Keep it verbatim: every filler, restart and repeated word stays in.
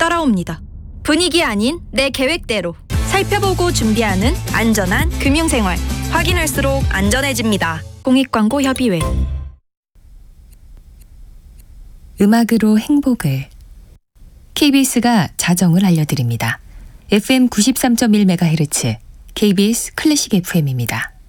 따라옵니다. 분위기 아닌 내 계획대로 살펴보고 준비하는 안전한 금융생활. 확인할수록 안전해집니다. 공익광고협의회. 음악으로 행복을. 케이비에스가 자정을 알려드립니다. 에프엠 구십삼 점 일 메가헤르츠 케이비에스 클래식 에프엠입니다.